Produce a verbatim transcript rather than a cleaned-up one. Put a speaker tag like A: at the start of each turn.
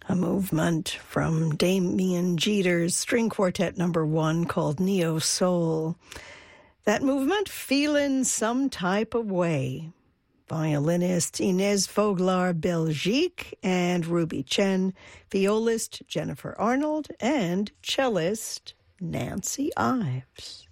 A: A movement from Damien Jeter's string quartet number one called Neo Soul. That movement, Feelin' Some Type of Way. Violinist Inez Foglar Belgique and Ruby Chen, violist Jennifer Arnold, and cellist Nancy Ives.